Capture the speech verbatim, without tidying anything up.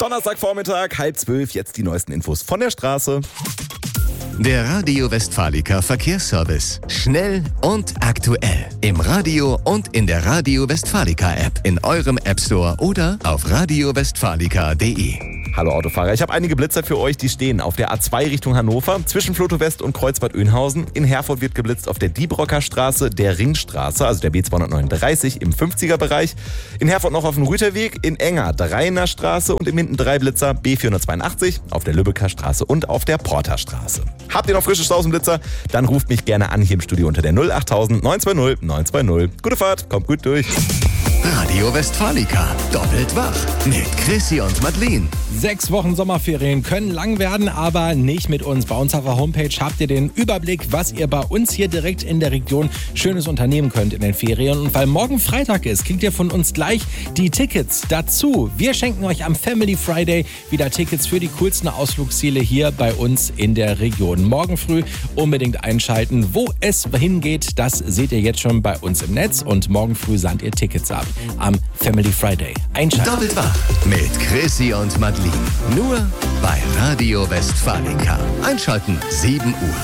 Donnerstagvormittag, halb zwölf, jetzt die neuesten Infos von der Straße. Der Radio Westfalica Verkehrsservice. Schnell und aktuell. Im Radio und in der Radio Westfalica App. In eurem App Store oder auf radio westfalica punkt de. Hallo Autofahrer, ich habe einige Blitzer für euch, die stehen auf der A zwei Richtung Hannover, zwischen Floto West und Kreuzbad Oeynhausen. In Herford wird geblitzt auf der Diebrocker Straße, der Ringstraße, also der B zweihundertneununddreißig im fünfziger-Bereich. In Herford noch auf dem Rüterweg, in Enger Dreiner Straße und im Hinten drei Blitzer B vierhundertzweiundachtzig auf der Lübecker Straße und auf der Porterstraße. Habt ihr noch frische Straßenblitzer? Dann ruft mich gerne an hier im Studio unter der null acht null null neun zwei null neun zwei null. Gute Fahrt, kommt gut durch. Radio Westfalica, doppelt wach mit Chrissy und Madeleine. Sechs Wochen Sommerferien können lang werden, aber nicht mit uns. Bei uns auf der Homepage habt ihr den Überblick, was ihr bei uns hier direkt in der Region Schönes unternehmen könnt in den Ferien. Und weil morgen Freitag ist, kriegt ihr von uns gleich die Tickets dazu. Wir schenken euch am Family Friday wieder Tickets für die coolsten Ausflugsziele hier bei uns in der Region. Morgen früh unbedingt einschalten. Wo es hingeht, das seht ihr jetzt schon bei uns im Netz. Und morgen früh sandt ihr Tickets ab am Family Friday. Einschalten. Doppelt wach mit Chrissy und Madeleine. Nur bei Radio Westfalica. Einschalten sieben Uhr.